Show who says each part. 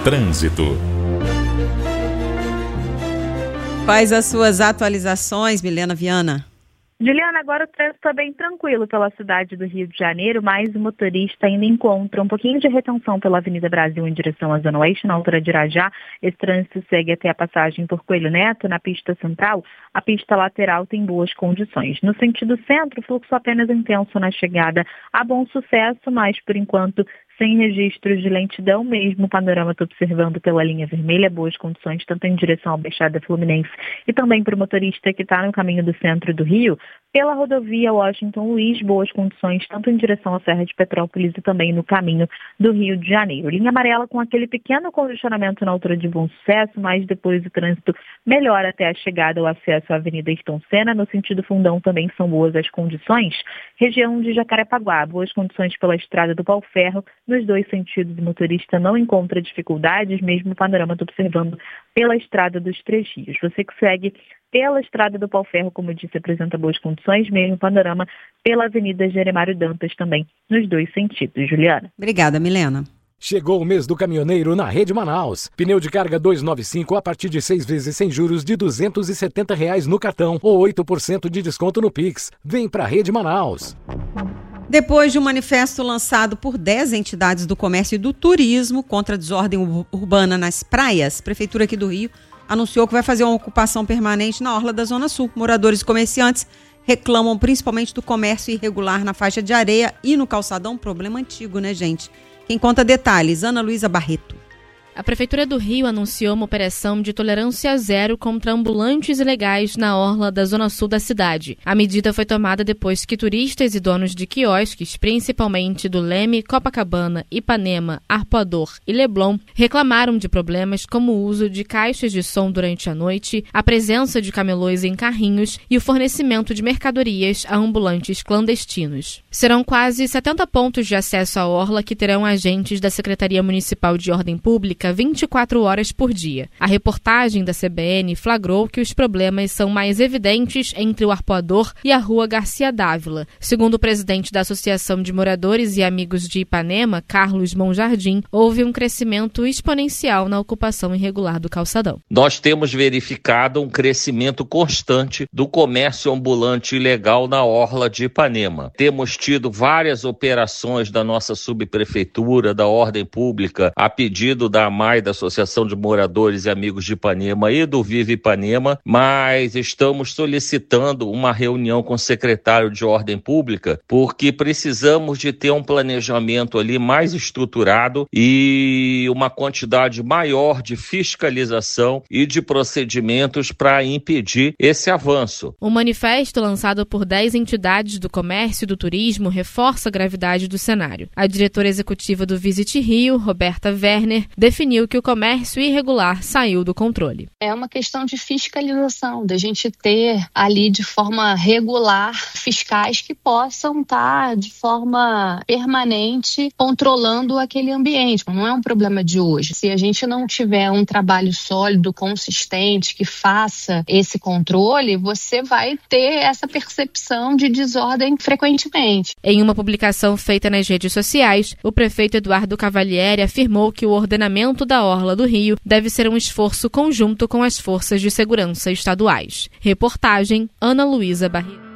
Speaker 1: Trânsito.
Speaker 2: Quais as suas atualizações, Milena Viana?
Speaker 3: Juliana, agora o trânsito está bem tranquilo pela cidade do Rio de Janeiro, mas o motorista ainda encontra um pouquinho de retenção pela Avenida Brasil em direção à Zona Oeste, na altura de Irajá. Esse trânsito segue até a passagem por Coelho Neto, na pista central. A pista lateral tem boas condições. No sentido centro, o fluxo apenas intenso na chegada a Bom Sucesso, mas por enquanto sem registros de lentidão, mesmo o panorama está observando pela linha vermelha, boas condições, tanto em direção à Baixada Fluminense e também para o motorista que está no caminho do centro do Rio. Pela rodovia Washington Luiz, boas condições, tanto em direção à Serra de Petrópolis e também no caminho do Rio de Janeiro. Linha amarela com aquele pequeno congestionamento na altura de Bom Sucesso, mas depois o trânsito melhora até a chegada ao acesso à Avenida Ayrton Senna. No sentido fundão também são boas as condições. Região de Jacarepaguá, boas condições pela estrada do Pau-Ferro. Nos dois sentidos, o motorista não encontra dificuldades, mesmo o panorama está observando pela estrada dos Três Rios. Você que segue pela estrada do Pau-Ferro, como eu disse, apresenta boas condições, mesmo o panorama pela Avenida Jeremário Dantas também, nos dois sentidos. Juliana.
Speaker 2: Obrigada, Milena.
Speaker 4: Chegou o mês do caminhoneiro na Rede Manaus. Pneu de carga 295 a partir de 6 vezes sem juros de R$ 270 no cartão ou 8% de desconto no Pix. Vem pra Rede Manaus.
Speaker 2: Depois de um manifesto lançado por 10 entidades do comércio e do turismo contra a desordem urbana nas praias, a Prefeitura aqui do Rio anunciou que vai fazer uma ocupação permanente na orla da Zona Sul. Moradores e comerciantes reclamam principalmente do comércio irregular na faixa de areia e no calçadão. Um problema antigo, né, gente? Quem conta detalhes, Ana Luísa Barreto.
Speaker 5: A Prefeitura do Rio anunciou uma operação de tolerância zero contra ambulantes ilegais na orla da zona sul da cidade. A medida foi tomada depois que turistas e donos de quiosques, principalmente do Leme, Copacabana, Ipanema, Arpoador e Leblon, reclamaram de problemas como o uso de caixas de som durante a noite, a presença de camelôs em carrinhos e o fornecimento de mercadorias a ambulantes clandestinos. Serão quase 70 pontos de acesso à orla que terão agentes da Secretaria Municipal de Ordem Pública 24 horas por dia. A reportagem da CBN flagrou que os problemas são mais evidentes entre o Arpoador e a Rua Garcia Dávila. Segundo o presidente da Associação de Moradores e Amigos de Ipanema, Carlos Monjardim, houve um crescimento exponencial na ocupação irregular do calçadão.
Speaker 6: Nós temos verificado um crescimento constante do comércio ambulante ilegal na orla de Ipanema. Temos tido várias operações da nossa subprefeitura, da Ordem Pública, a pedido da AMAI, da Associação de Moradores e Amigos de Ipanema e do Vive Ipanema, mas estamos solicitando uma reunião com o secretário de Ordem Pública, porque precisamos de ter um planejamento ali mais estruturado e uma quantidade maior de fiscalização e de procedimentos para impedir esse avanço.
Speaker 5: Um manifesto lançado por 10 entidades do comércio e do turismo reforça a gravidade do cenário. A diretora executiva do Visit Rio, Roberta Werner, definiu que o comércio irregular saiu do controle.
Speaker 7: É uma questão de fiscalização, da gente ter ali de forma regular fiscais que possam estar de forma permanente controlando aquele ambiente. Não é um problema de hoje. Se a gente não tiver um trabalho sólido, consistente, que faça esse controle, você vai ter essa percepção de desordem frequentemente.
Speaker 5: Em uma publicação feita nas redes sociais, o prefeito Eduardo Cavalieri afirmou que o ordenamento da orla do Rio deve ser um esforço conjunto com as forças de segurança estaduais. Reportagem Ana Luísa Barreto.